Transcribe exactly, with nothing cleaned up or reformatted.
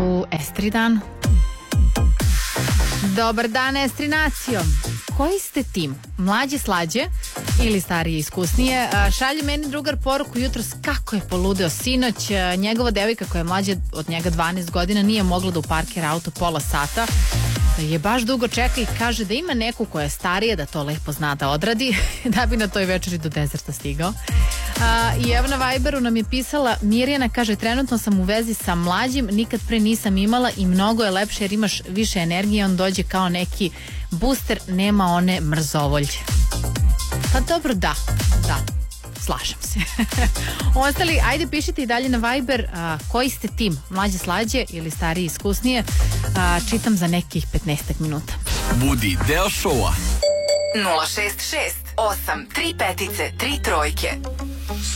u Estri dan. Dobar dan, Estrinacio. Koji ste tim? Mlađe slađe ili starije iskusnije? Šalje meni drugar poruku jutros kako je poludeo sinoć. Njegova devojka koja je mlađa od njega dvanaest godina nije mogla da uparkira auto pola sata. Je baš dugo čeka i kaže da ima neku koja je starija da to lepo zna da odradi da bi na toj večeri do dezerta stigao. A, I evo na Viberu nam je pisala Mirjana, kaže trenutno sam u vezi sa mlađim, nikad pre nisam imala i mnogo je lepše jer imaš više energije, on dođe kao neki booster, nema one mrzovolje. Pa dobro, da, da, slažem se. Ostali, ajde pišite i dalje na Viber a, koji ste tim, mlađe slađe ili starije iskusnije, a, čitam za nekih petnaestak minuta. Budi deo šoua. nula šest šest osam tri petice tri trojke.